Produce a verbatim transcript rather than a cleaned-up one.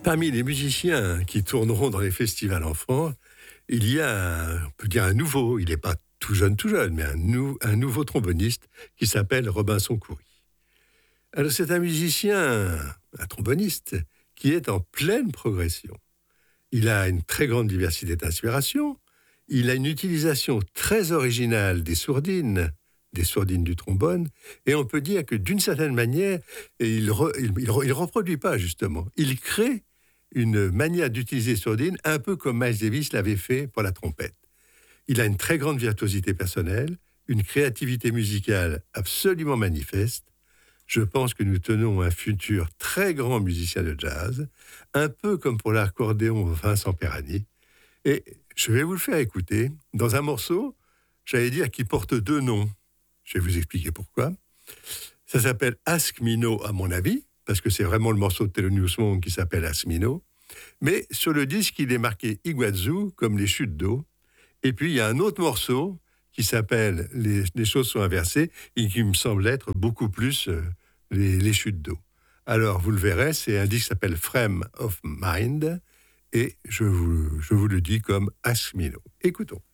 Parmi les musiciens qui tourneront dans les festivals en France, il y a, un- on peut dire, un nouveau, il n'est pas tout jeune, tout jeune, mais un, nou- un nouveau tromboniste qui s'appelle Robinson Coury. Alors c'est un musicien, un tromboniste, qui est en pleine progression. Il a une très grande diversité d'inspiration, il a une utilisation très originale des sourdines, des sourdines du trombone, et on peut dire que d'une certaine manière, il ne reproduit pas justement, il crée une manière d'utiliser les sourdines un peu comme Miles Davis l'avait fait pour la trompette. Il a une très grande virtuosité personnelle, une créativité musicale absolument manifeste. Je pense que nous tenons un futur très grand musicien de jazz, un peu comme pour l'accordéon Vincent Perani. Et je vais vous le faire écouter dans un morceau, j'allais dire, qui porte deux noms. Je vais vous expliquer pourquoi. Ça s'appelle Ask Me No, à mon avis, parce que c'est vraiment le morceau de Thelonious Monk qui s'appelle Ask Me No. Mais sur le disque, il est marqué Iguazu, comme les chutes d'eau. Et puis, il y a un autre morceau qui s'appelle Les, les choses sont inversées et qui me semble être beaucoup plus euh, les, les chutes d'eau. Alors, vous le verrez, c'est un disque qui s'appelle Frame of Mind et je vous, je vous le dis comme Ask Me No. Écoutons.